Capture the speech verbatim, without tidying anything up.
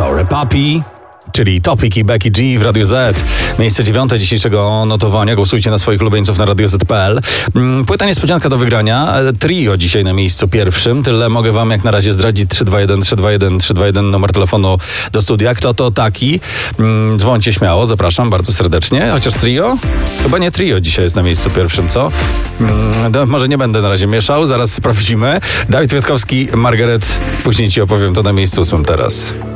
Sorry Papi, czyli Topic i Becky G w Radio Z. Miejsce dziewiąte dzisiejszego notowania. Głosujcie na swoich ulubieńców na radio zet kropka pe el. Płyta niespodzianka do wygrania. Trio dzisiaj na miejscu pierwszym. Tyle mogę wam jak na razie zdradzić. trzy dwa jeden trzy dwa jeden trzy dwa jeden numer telefonu do studia. Kto to taki? Dzwońcie śmiało, zapraszam bardzo serdecznie. Chociaż trio? Chyba nie trio dzisiaj jest na miejscu pierwszym, co? No, może nie będę na razie mieszał, zaraz sprawdzimy. Dawid Kwiatkowski, Margaret. Później ci opowiem to na miejscu ósmym teraz.